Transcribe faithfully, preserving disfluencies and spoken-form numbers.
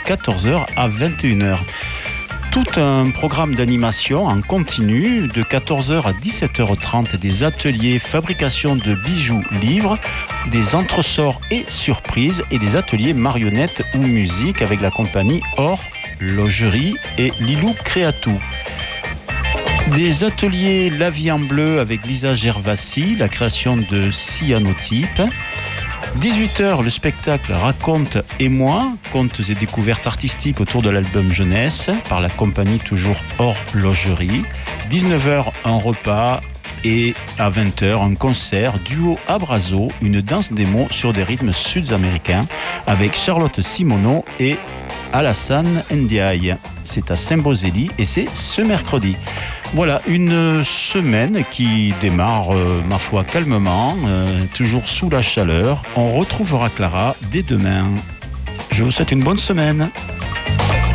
quatorze heures à vingt et une heures. Tout un programme d'animation en continu de quatorze heures à dix-sept heures trente, des ateliers fabrication de bijoux livres, des entresorts et surprises et des ateliers marionnettes ou musique avec la compagnie Horlogerie et Lilou Créatou. Des ateliers La vie en bleu avec Lisa Gervasi, la création de cyanotypes. dix-huit heures, le spectacle Raconte et moi, contes et découvertes artistiques autour de l'album jeunesse par la compagnie toujours Horlogerie. dix-neuf heures, un repas et à vingt heures, un concert duo Abrazo, une danse démo sur des rythmes sud-américains avec Charlotte Simoneau et Alassane Ndiaye. C'est à Saint-Bosély et c'est ce mercredi. Voilà, une semaine qui démarre, euh, ma foi, calmement, euh, toujours sous la chaleur. On retrouvera Clara dès demain. Je vous souhaite une bonne semaine.